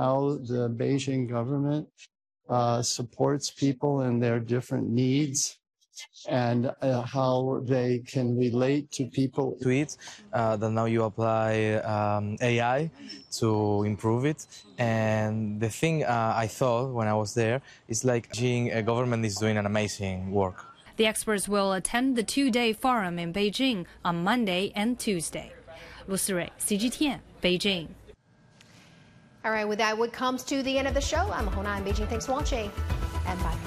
how the Beijing government supports people in their different needs and how they can relate to people. Tweets that now you apply AI to improve it. And the thing I thought when I was there is like Beijing government is doing an amazing work. The experts will attend the two-day forum in Beijing on Monday and Tuesday. Lu Sirui, CGTN, Beijing. All right, with that, what comes to the end of the show? I'm Hona in Beijing. Thanks for watching, and bye.